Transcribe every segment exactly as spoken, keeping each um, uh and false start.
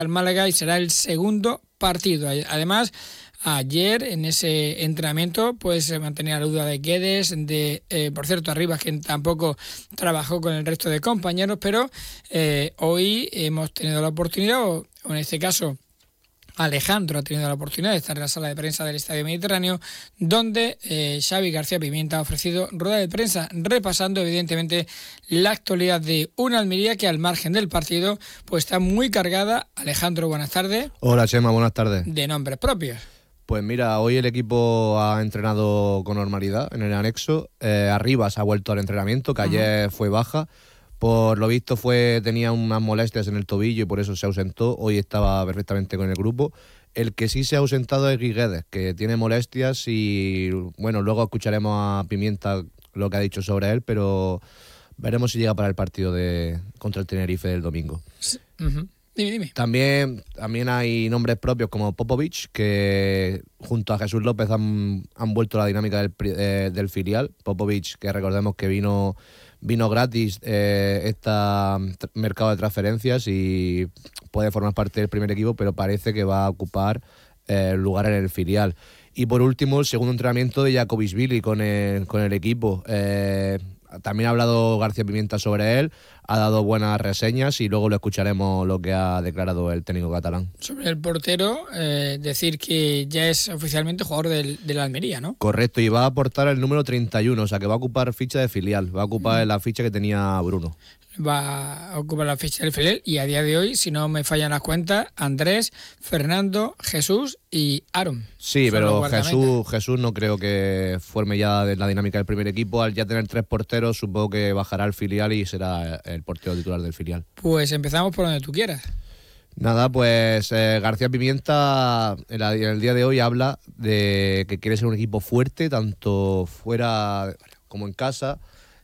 al Málaga y será el segundo partido. Además, ayer en ese entrenamiento pues se mantenía la duda de Guedes, de eh, por cierto Arribas, que tampoco trabajó con el resto de compañeros, pero eh, hoy hemos tenido la oportunidad, o, o en este caso Alejandro ha tenido la oportunidad de estar en la sala de prensa del Estadio Mediterráneo, donde eh, Xavi García Pimienta ha ofrecido rueda de prensa repasando evidentemente la actualidad de una Almería que al margen del partido pues está muy cargada. Alejandro, buenas tardes. Hola Chema, buenas tardes. De nombres propios. Pues mira, hoy el equipo ha entrenado con normalidad en el anexo. Eh, Arribas ha vuelto al entrenamiento, que ayer uh-huh. fue baja. Por lo visto fue tenía unas molestias en el tobillo y por eso se ausentó. Hoy estaba perfectamente con el grupo. El que sí se ha ausentado es Guedes, que tiene molestias y bueno, luego escucharemos a Pimienta lo que ha dicho sobre él, pero veremos si llega para el partido de contra el Tenerife del domingo. Sí. Uh-huh. Dime, dime. También, también hay nombres propios como Popovic, que junto a Jesús López han, han vuelto a la dinámica del, eh, del filial. Popovic, que recordemos que vino... Vino gratis eh, este mercado de transferencias y puede formar parte del primer equipo, pero parece que va a ocupar eh, lugar en el filial. Y por último, el segundo entrenamiento de Jakobisvili con el, con el equipo. Eh, también ha hablado García Pimienta sobre él, ha dado buenas reseñas y luego lo escucharemos lo que ha declarado el técnico catalán. Sobre el portero, eh, decir que ya es oficialmente jugador del, de la Almería, ¿no? Correcto, y va a aportar el número treinta y uno, o sea que va a ocupar ficha de filial, va a ocupar mm. la ficha que tenía Bruno. Va a ocupar la ficha del filial y a día de hoy, si no me fallan las cuentas, Andrés, Fernando, Jesús y Aaron. Sí, pero Jesús, Jesús no creo que forme ya de la dinámica del primer equipo. Al ya tener tres porteros, supongo que bajará al filial y será el portero titular del filial. Pues empezamos por donde tú quieras. Nada, pues eh, García Pimienta en, la, en el día de hoy habla de que quiere ser un equipo fuerte, tanto fuera como en casa.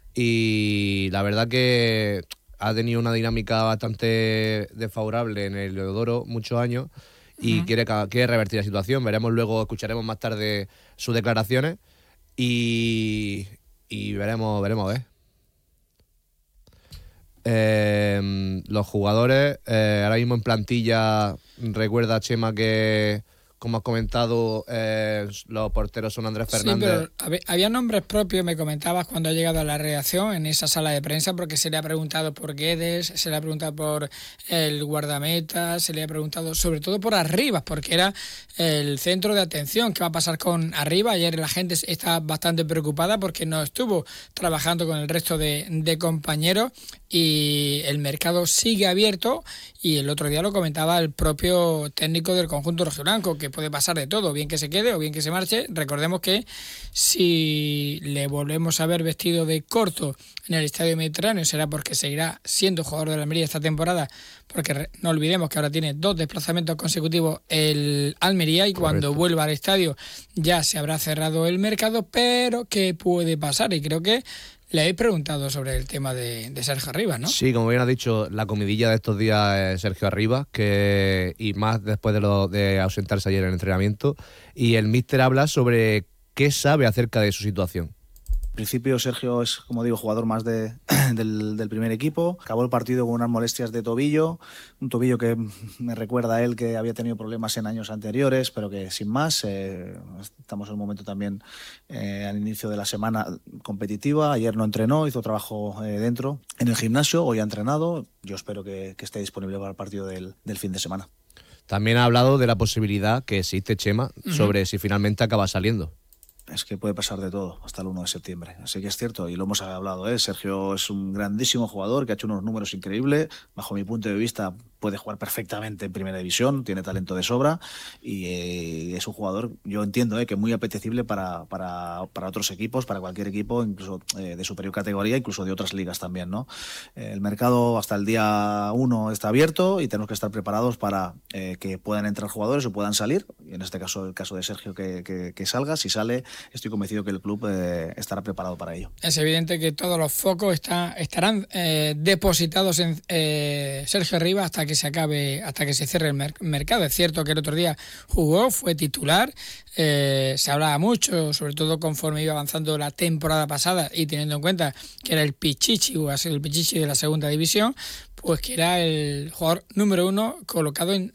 Y la verdad que ha tenido una dinámica bastante desfavorable en el Leodoro muchos años y uh-huh. quiere, quiere revertir la situación. Veremos luego, escucharemos más tarde sus declaraciones y, y veremos, veremos, ¿eh? Eh, los jugadores, eh, ahora mismo en plantilla, recuerda Chema que, como has comentado, eh, los porteros son Andrés Fernández. Sí, pero había nombres propios, me comentabas cuando ha llegado a la redacción en esa sala de prensa, porque se le ha preguntado por Guedes, se le ha preguntado por el guardameta, se le ha preguntado sobre todo por Arribas, porque era el centro de atención. ¿Qué va a pasar con Arribas? Ayer la gente está bastante preocupada porque no estuvo trabajando con el resto de, de compañeros y el mercado sigue abierto. Y el otro día lo comentaba el propio técnico del conjunto rojiblanco, que puede pasar de todo, bien que se quede o bien que se marche. Recordemos que si le volvemos a ver vestido de corto en el Estadio Mediterráneo será porque seguirá siendo jugador de la Almería esta temporada, porque no olvidemos que ahora tiene dos desplazamientos consecutivos el Almería y Correcto. Cuando vuelva al estadio ya se habrá cerrado el mercado, pero ¿qué puede pasar? Y creo que le habéis preguntado sobre el tema de, de Sergio Arribas, ¿no? Sí, como bien has dicho, la comidilla de estos días es Sergio Arribas, que y más después de, lo, de ausentarse ayer en el entrenamiento. Y el míster habla sobre qué sabe acerca de su situación. En principio Sergio es, como digo, jugador más de, del, del primer equipo. Acabó el partido con unas molestias de tobillo, un tobillo que me recuerda a él que había tenido problemas en años anteriores, pero que sin más, eh, estamos en un momento también eh, al inicio de la semana competitiva. Ayer no entrenó, hizo trabajo eh, dentro en el gimnasio, hoy ha entrenado. Yo espero que, que esté disponible para el partido del, del fin de semana. También ha hablado de la posibilidad que existe, Chema, uh-huh. sobre si finalmente acaba saliendo. Es que puede pasar de todo hasta el uno de septiembre, así que es cierto y lo hemos hablado, ¿eh? Sergio es un grandísimo jugador que ha hecho unos números increíbles, bajo mi punto de vista puede jugar perfectamente en primera división, tiene talento de sobra y eh, es un jugador, yo entiendo, eh, que muy apetecible para, para, para otros equipos, para cualquier equipo, incluso eh, de superior categoría, incluso de otras ligas también, ¿no? Eh, el mercado hasta el día uno está abierto y tenemos que estar preparados para eh, que puedan entrar jugadores o puedan salir, y en este caso el caso de Sergio que, que, que salga, si sale estoy convencido que el club eh, estará preparado para ello. Es evidente que todos los focos está, estarán eh, depositados en eh, Sergio Arribas hasta que se acabe, hasta que se cierre el mer- mercado. Es cierto que el otro día jugó, fue titular, eh, se hablaba mucho, sobre todo conforme iba avanzando la temporada pasada y teniendo en cuenta que era el Pichichi, o ha sido el Pichichi de la segunda división, pues que era el jugador número uno colocado en